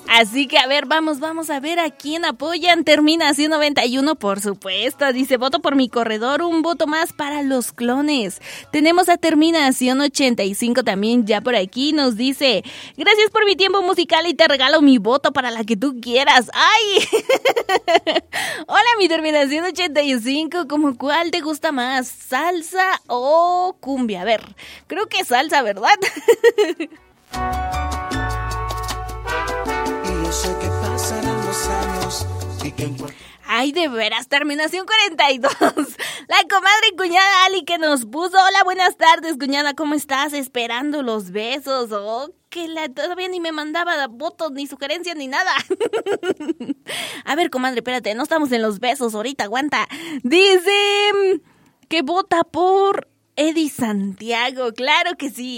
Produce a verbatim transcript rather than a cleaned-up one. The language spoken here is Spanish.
Así que a ver, vamos, vamos a ver a quién apoyan. Terminación noventa y uno, por supuesto. Dice, voto por mi corredor, un voto más para los clones. Tenemos a terminación ochenta y cinco también ya por aquí. Nos dice, gracias por mi tiempo musical y te regalo mi voto para la que tú quieras. ¡Ay! Hola, mi terminación ochenta y cinco. ¿Cómo cuál te gusta más? ¿Salsa o cumbia? A ver, creo que salsa, ¿verdad? Sé que pasarán los años y que ay, de veras, terminación cuarenta y dos. La comadre y cuñada Ali que nos puso. Hola, buenas tardes, cuñada, ¿cómo estás? Esperando los besos. Oh, que la, todavía ni me mandaba votos, ni sugerencias, ni nada. A ver, comadre, espérate, no estamos en los besos ahorita, aguanta. Dice que vota por Eddie Santiago, claro que sí.